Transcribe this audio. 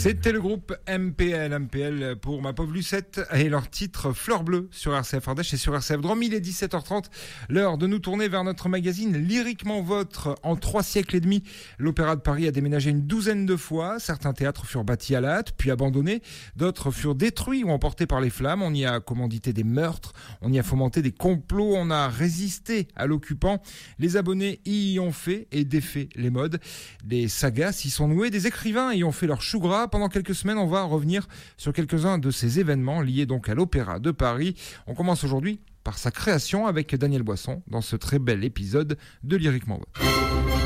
C'était le groupe MPL pour Ma Pauvre Lucette et leur titre Fleur Bleue sur RCF Ardèche et sur RCF Drôme. Il est 17h30, l'heure de nous tourner vers notre magazine Lyriquement Vôtre. En 3 siècles et demi, l'Opéra de Paris a déménagé une douzaine de fois. Certains théâtres furent bâtis à la hâte, puis abandonnés. D'autres furent détruits ou emportés par les flammes. On y a commandité des meurtres, on y a fomenté des complots, on a résisté à l'occupant. Les abonnés y ont fait et défait les modes. Des sagas s'y sont nouées, des écrivains y ont fait leur chou gras. Pendant quelques semaines, on va revenir sur quelques-uns de ces événements liés donc à l'Opéra de Paris. On commence aujourd'hui par sa création avec Daniel Boisson dans ce très bel épisode de Lyriquement Vôtre.